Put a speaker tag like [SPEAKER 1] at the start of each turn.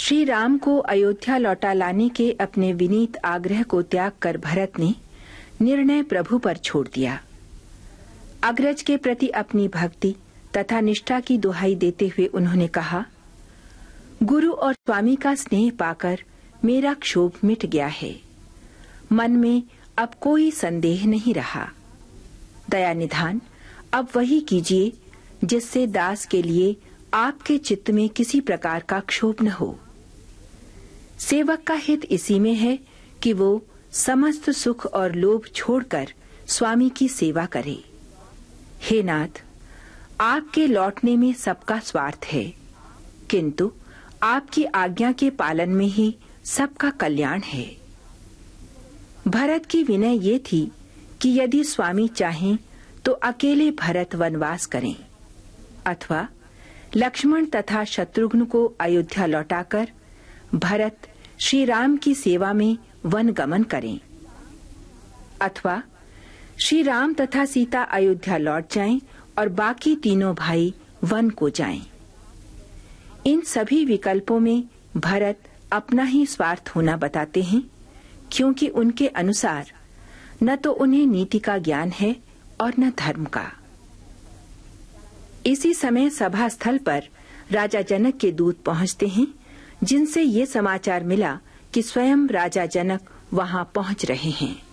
[SPEAKER 1] श्री राम को अयोध्या लौटा लाने के अपने विनीत आग्रह को त्याग कर भरत ने निर्णय प्रभु पर छोड़ दिया। अग्रज के प्रति अपनी भक्ति तथा निष्ठा की दुहाई देते हुए उन्होंने कहा, गुरु और स्वामी का स्नेह पाकर मेरा क्षोभ मिट गया है। मन में अब कोई संदेह नहीं रहा। दया निधान अब वही कीजिए जिससे दास के लिए आपके चित्त में किसी प्रकार का क्षोभ न हो। सेवक का हित इसी में है कि वो समस्त सुख और लोभ छोड़कर स्वामी की सेवा करे। हे नाथ, आपके लौटने में सबका स्वार्थ है, किंतु आपकी आज्ञा के पालन में ही सबका कल्याण है। भरत की विनय ये थी कि यदि स्वामी चाहें तो अकेले भरत वनवास करें अथवा लक्ष्मण तथा शत्रुघ्न को अयोध्या लौटाकर भरत श्री राम की सेवा में वन गमन करें, अथवा श्री राम तथा सीता अयोध्या लौट जाएं और बाकी तीनों भाई वन को जाएं। इन सभी विकल्पों में भरत अपना ही स्वार्थ होना बताते हैं, क्योंकि उनके अनुसार न तो उन्हें नीति का ज्ञान है और न धर्म का। इसी समय सभा स्थल पर राजा जनक के दूत पहुंचते हैं, जिनसे ये समाचार मिला कि स्वयं राजा जनक वहां पहुंच रहे हैं।